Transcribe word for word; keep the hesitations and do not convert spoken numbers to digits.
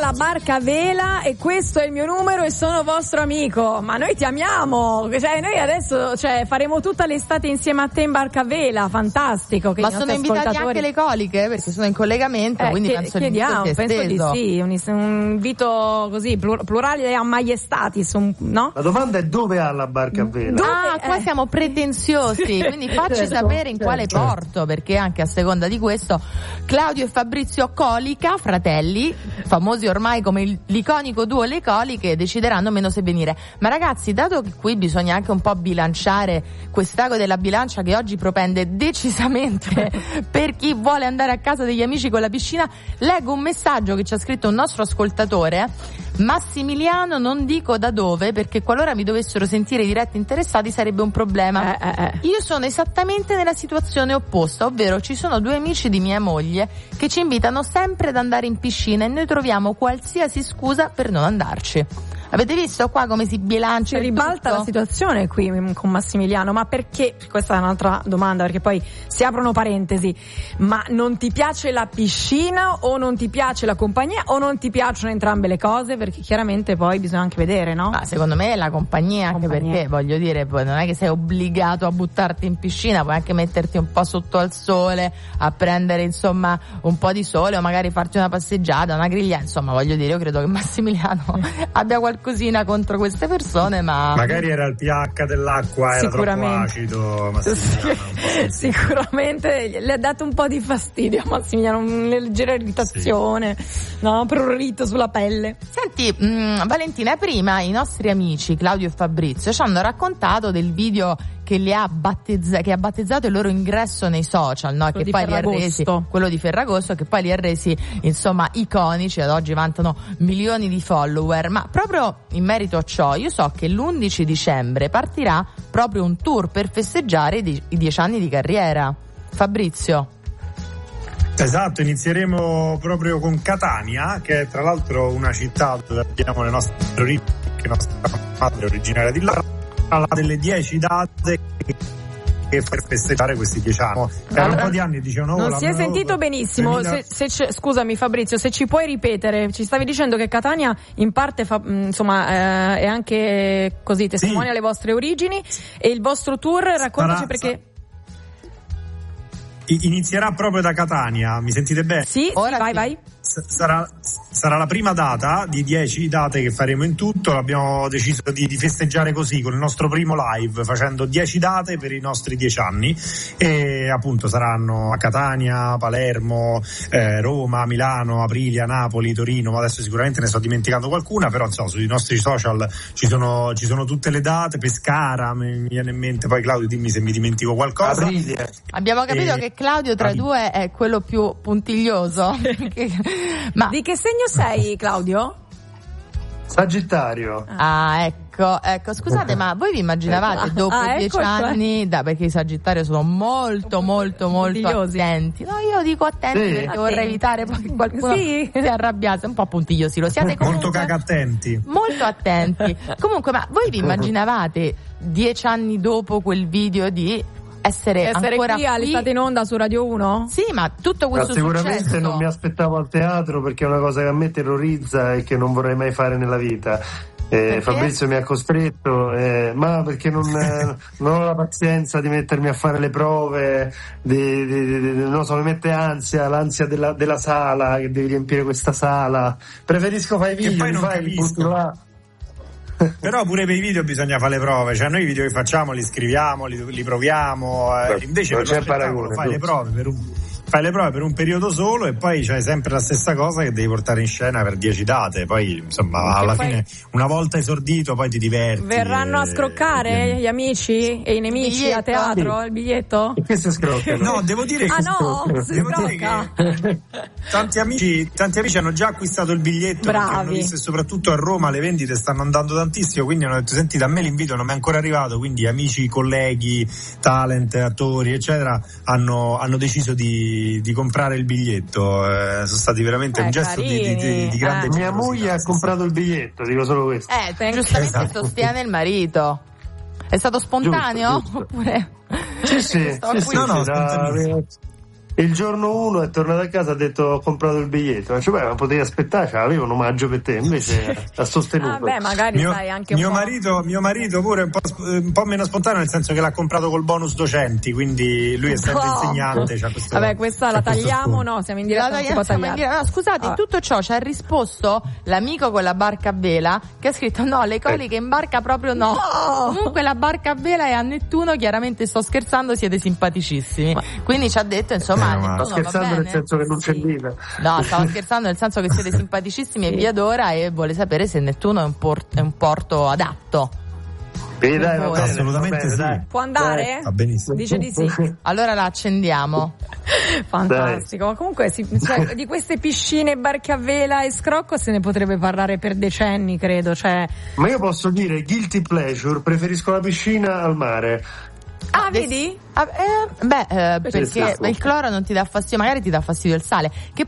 alla barca a vela e questo è il mio numero e sono vostro amico. Ma noi ti amiamo, cioè noi adesso cioè, faremo tutta l'estate insieme a te in barca a vela, fantastico. Che ma sono invitati anche le coliche perché sono in collegamento, eh, quindi che, penso chiediamo, penso di sì, un, un invito così plur, plurale a maiestatis, un, no? La domanda è dove ha la barca a vela? Dove, ah, qua eh. siamo pretenziosi, quindi facci certo, sapere in certo. quale porto, perché anche a seconda di questo Claudio e Fabrizio Colica, fratelli, famosi ormai come il, l'iconico duo Le Coliche, decideranno meno se venire. Ma ragazzi, dato che qui bisogna anche un po' bilanciare quest'ago della bilancia che oggi propende decisamente per chi vuole andare a casa degli amici con la piscina, leggo un messaggio che ci ha scritto un nostro ascoltatore. Massimiliano, non dico da dove, perché qualora mi dovessero sentire diretti interessati sarebbe un problema. Eh, eh, eh. Io sono esattamente nella situazione opposta, ovvero ci sono due amici di mia moglie che ci invitano sempre ad andare in piscina e noi troviamo qualsiasi scusa per non andarci. Avete visto qua come si bilancia? Si ribalta tutto? La situazione qui con Massimiliano, ma perché? Questa è un'altra domanda, perché poi si aprono parentesi. Ma non ti piace la piscina o non ti piace la compagnia o non ti piacciono entrambe le cose? Perché chiaramente poi bisogna anche vedere, no? Ma secondo me è la compagnia, anche compagnia. Perché voglio dire, poi non è che sei obbligato a buttarti in piscina, puoi anche metterti un po' sotto al sole, a prendere insomma un po' di sole o magari farti una passeggiata, una griglia, insomma voglio dire, io credo che Massimiliano abbia qualcosa cosina contro queste persone, ma magari era il pH dell'acqua, era troppo acido. Massimiliano, sì, sicuramente le ha dato un po' di fastidio a Massimiliano, una leggera irritazione, sì. No, prurito sulla pelle. Senti, mh, Valentina, prima i nostri amici Claudio e Fabrizio ci hanno raccontato del video che li ha battezza- che ha battezzato il loro ingresso nei social, no? Che poi li ha resi, quello di Ferragosto, che poi li ha resi insomma iconici, ad oggi vantano milioni di follower. Ma proprio in merito a ciò, io so che l'undici dicembre partirà proprio un tour per festeggiare i, di- i dieci anni di carriera. Fabrizio. Esatto, inizieremo proprio con Catania, che è tra l'altro una città dove abbiamo le nostre origini, che nostra madre è originaria di là. Delle dieci date che per festeggiare questi dieci anni. Per un po' di anni dicevano non oh, si è sentito benissimo. Se, se c- scusami Fabrizio, se ci puoi ripetere, ci stavi dicendo che Catania in parte fa, insomma eh, è anche così testimonia sì. le vostre origini e il vostro tour, raccontaci sarà, perché inizierà proprio da Catania. Mi sentite bene? Sì, ora vai sì. vai. Sarà, sarà la prima data di dieci date che faremo in tutto. Abbiamo deciso di, di festeggiare così con il nostro primo live, facendo dieci date per i nostri dieci anni, e appunto saranno a Catania, Palermo, eh, Roma, Milano, Aprilia, Napoli, Torino, ma adesso sicuramente ne sto dimenticando qualcuna, però insomma sui nostri social ci sono, ci sono tutte le date. Pescara mi viene in mente, poi Claudio dimmi se mi dimentico qualcosa. Aprilia. Abbiamo capito e... che Claudio tra i due è quello più puntiglioso. Ma di che segno sei, Claudio? Sagittario. Ah, ecco, ecco, scusate, ma voi vi immaginavate dopo ah, dieci ecco anni, da, perché i Sagittario sono molto, molto, molto attenti. No, io dico attenti sì. perché attenti. vorrei evitare poi che qualcuno sì. si arrabbiasse, un po' puntigliosi, lo siate comunque. Molto caga-attenti. Molto attenti. Comunque, ma voi vi immaginavate dieci anni dopo quel video di essere, essere ancora qui all'estate in onda su Radio uno? Sì, ma tutto questo ma sicuramente successo non mi aspettavo al teatro, perché è una cosa che a me terrorizza e che non vorrei mai fare nella vita. Eh, Fabrizio mi ha costretto, eh, ma perché non, eh, non ho la pazienza di mettermi a fare le prove, di, di, di, di, non so, mi mette ansia, l'ansia della, della sala, che devi riempire questa sala. Preferisco fare i video, e poi mi non fai capisco. Là. Però pure per i video bisogna fare le prove, cioè noi i video che facciamo li scriviamo, li, li proviamo, eh, invece non per c'è paragone, fai le prove per un fai le prove per un periodo solo e poi c'hai sempre la stessa cosa che devi portare in scena per dieci date, poi insomma che alla poi fine una volta esordito poi ti diverti. Verranno e, a scroccare e, gli amici e i nemici a teatro sì. il biglietto? E che si scroccano? No, devo dire che ah no, si devo dire che tanti amici tanti amici hanno già acquistato il biglietto. Bravi. Perché hanno visto, e soprattutto a Roma le vendite stanno andando tantissimo, quindi hanno detto senti, da me l'invito non mi è ancora arrivato, quindi amici, colleghi, talent, attori eccetera hanno, hanno deciso di, di comprare il biglietto, eh, sono stati veramente eh, un gesto di, di, di grande eh. Mia moglie ha comprato il biglietto, dico solo questo. Eh, giustamente esatto. sostiene il marito. È stato spontaneo? Giusto, giusto. Oppure sì sì, sì, sì, no, no, da, il giorno uno è tornato a casa, ha detto ho comprato il biglietto, cioè, beh, ma potevi aspettare, cioè, avevo un omaggio per te, invece ha sostenuto. Ah, beh, magari mio, sai anche un mio po'. marito mio marito pure un po', un po' meno spontaneo, nel senso che l'ha comprato col bonus docenti, quindi lui è sempre Oh. insegnante, c'ha questo, vabbè, questa la tagliamo, no, siamo in diretta, La non si può tagliamo, tagliare. no, scusate, Ah. in tutto ciò ci ha risposto l'amico con la barca a vela che ha scritto no, le coliche in barca proprio no. No! Comunque la barca a vela è a Nettuno, chiaramente sto scherzando, siete simpaticissimi. Quindi ci ha detto insomma Eh, a ma- Nettuno Sto scherzando va bene. nel senso che non c'è vita. No, stavo scherzando nel senso che siete simpaticissimi e vi adora e vuole sapere se Nettuno è un, por- è un porto adatto. E dai, va bene, assolutamente va bene, sì. dai. Può andare? Va benissimo. Dice di sì. Allora la accendiamo. Fantastico, ma comunque si, cioè, di queste piscine, barche a vela e scrocco se ne potrebbe parlare per decenni, credo, cioè. Ma io posso dire guilty pleasure, preferisco la piscina al mare. Ah, vedi? Ah, eh, beh, eh, perché Esatto. il cloro non ti dà fastidio, magari ti dà fastidio il sale. Che